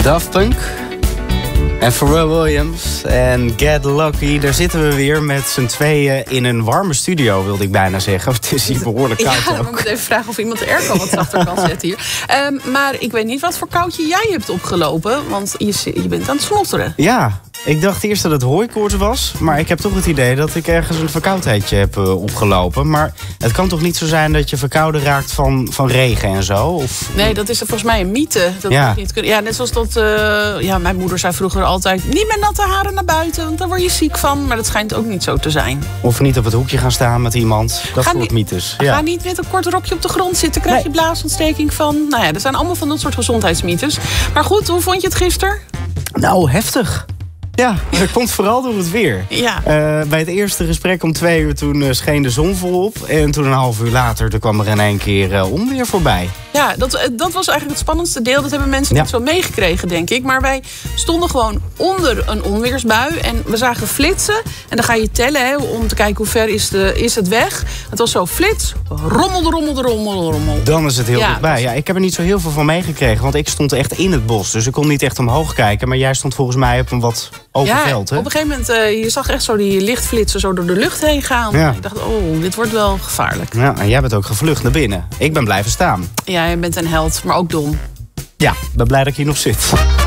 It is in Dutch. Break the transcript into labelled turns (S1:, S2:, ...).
S1: Daft Punk en Pharrell Williams en Get Lucky. Daar zitten we weer met z'n tweeën in een warme studio, wilde ik bijna zeggen. Het is hier behoorlijk koud ook.
S2: We moeten even vragen of iemand de airco wat zachter kan zetten hier. Maar ik weet niet wat voor koudje jij hebt opgelopen, want je bent aan het snotteren.
S1: Ja, ik dacht eerst dat het hooikoorts was, maar ik heb toch het idee dat ik ergens een verkoudheidje heb opgelopen. Maar het kan toch niet zo zijn dat je verkouden raakt van regen en zo? Of...
S2: Nee, dat is volgens mij een mythe. Dat
S1: ja.
S2: Niet kunnen. Ja, net zoals dat. Mijn moeder zei vroeger altijd: niet met natte haren naar buiten, want daar word je ziek van. Maar dat schijnt ook niet zo te zijn.
S1: Of niet op het hoekje gaan staan met iemand. Dat soort mythes. Ja.
S2: Ga niet met een kort rokje op de grond zitten, krijg je blaasontsteking van. Nou ja, dat zijn allemaal van dat soort gezondheidsmythes. Maar goed, hoe vond je het gisteren?
S1: Nou, heftig. Ja, dat komt vooral door het weer.
S2: Ja.
S1: Bij het eerste gesprek om 2 uur toen scheen de zon volop. En toen een half uur later toen kwam er in één keer onweer voorbij. Ja,
S2: dat was eigenlijk het spannendste deel. Dat hebben mensen niet zo meegekregen, denk ik. Maar wij stonden gewoon onder een onweersbui. En we zagen flitsen. En dan ga je tellen om te kijken hoe ver is het weg. Het was zo flits, rommel.
S1: Dan is het heel dichtbij. Ja, ik heb er niet zo heel veel van meegekregen. Want ik stond echt in het bos. Dus ik kon niet echt omhoog kijken. Maar jij stond volgens mij op een wat open veld. Hè?
S2: Op een gegeven moment, je zag echt zo die lichtflitsen zo door de lucht heen gaan. Ja. Ik dacht, dit wordt wel gevaarlijk.
S1: Ja, en jij bent ook gevlucht naar binnen. Ik ben blijven staan.
S2: Ja, je bent een held, maar ook dom.
S1: Ja, ik ben blij dat ik hier nog zit.